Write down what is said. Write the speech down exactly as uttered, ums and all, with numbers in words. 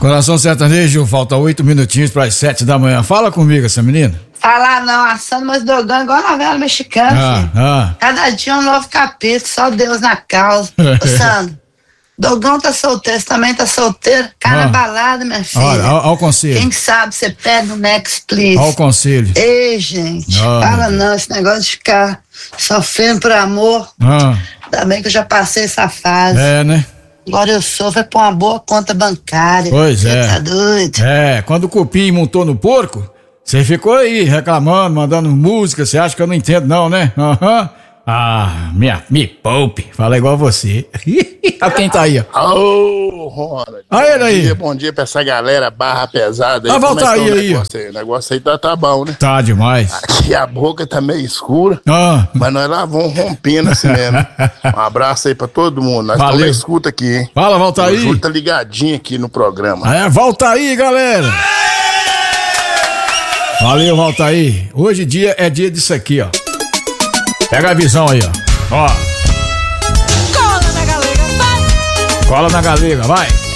Coração Sertanejo, falta oito minutinhos para as sete da manhã. Fala comigo, essa menina. Falar não, assando meus dogão igual novela mexicana, Ah, filho. ah. Cada dia um novo capítulo, só Deus na causa. Ô, Sandro, Dogão tá solteiro, você também tá solteiro. Cara Ah. balada, minha filha. Olha, ó, ó o conselho. Quem sabe você pega o Next, please. Ó o conselho. Ei, gente, Ah, para meu não, esse negócio de ficar sofrendo por amor. Ah, Ainda bem que eu já passei essa fase. é, né? Agora eu sofro é por uma boa conta bancária. Pois Você é. tá doido? É, quando o cupim montou no porco, você ficou aí reclamando, mandando música, você acha que eu não entendo não, né? Aham. Ah, minha, me poupe, fala igual você. Olha quem tá aí, ó. Ô, Ronald. Olha ele Bom aí. dia, bom dia pra essa galera barra pesada aí. Ah, volta Como é que aí, tá o aí, negócio aí? O negócio aí tá, tá bom, né? Tá demais. Aqui a boca tá meio escura, Ah, mas nós lá vamos rompendo assim mesmo. Um abraço aí pra todo mundo. Nós Valeu. estamos na escuta aqui, hein? fala, volta O aí. Júlio tá ligadinho aqui no programa. É, volta aí, galera. Valeu, volta aí. Hoje dia é dia disso aqui, ó. Pega a visão aí, ó. Ó. Cola na galega, vai! Cola na galega, vai.